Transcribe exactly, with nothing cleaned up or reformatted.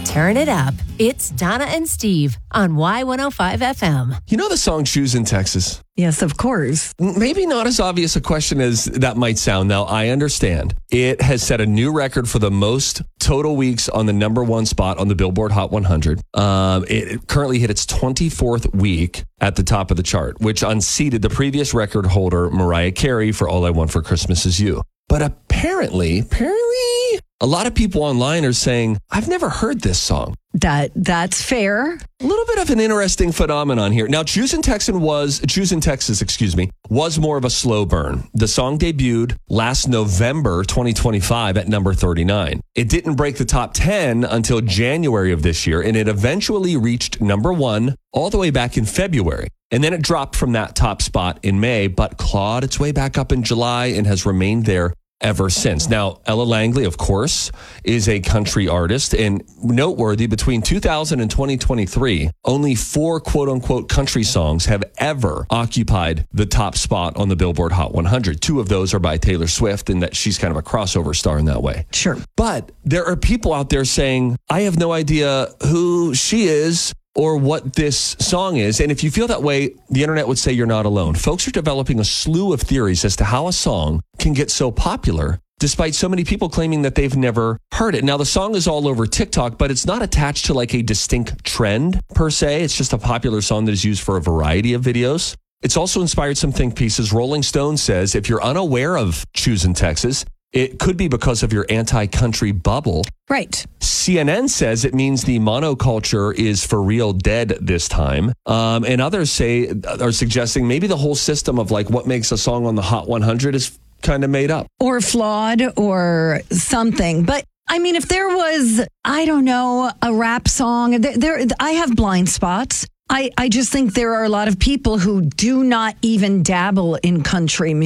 Turn it up. It's Donna and Steve on Y one oh five F M. You know the song Choosing Texas? Yes, of course. Maybe not as obvious a question as that might sound. Now, I understand. It has set a new record for the most total weeks on the number one spot on the Billboard Hot one hundred. Um, it currently hit its twenty-fourth week at the top of the chart, which unseated the previous record holder, Mariah Carey, for All I Want for Christmas Is You. But apparently, apparently, a lot of people online are saying, I've never heard this song. That that's fair. A little bit of an interesting phenomenon here. Now, Choosing Texan was, Choosing Texas, excuse me, was more of a slow burn. The song debuted last November twenty twenty-five at number thirty-nine. It didn't break the top ten until January of this year, and it eventually reached number one all the way back in February. And then it dropped from that top spot in May, but clawed its way back up in July and has remained there ever since. Now, Ella Langley, of course, is a country artist, and noteworthy, between two thousand and twenty twenty-three, only four quote-unquote country songs have ever occupied the top spot on the Billboard Hot one hundred. Two of those are by Taylor Swift, and that she's kind of a crossover star in that way. Sure. But there are people out there saying, I have no idea who she is or what this song is. And if you feel that way, the internet would say you're not alone. Folks are developing a slew of theories as to how a song can get so popular, despite so many people claiming that they've never heard it. Now, the song is all over TikTok, but it's not attached to like a distinct trend per se. It's just a popular song that is used for a variety of videos. It's also inspired some think pieces. Rolling Stone says if you're unaware of Choosing Texas, it could be because of your anti-country bubble. Right. C N N says it means the monoculture is for real dead this time. Um, and others say are suggesting maybe the whole system of like what makes a song on the Hot one hundred is kind of made up. Or flawed or something. But I mean, if there was, I don't know, a rap song, there, there I have blind spots. I, I just think there are a lot of people who do not even dabble in country music.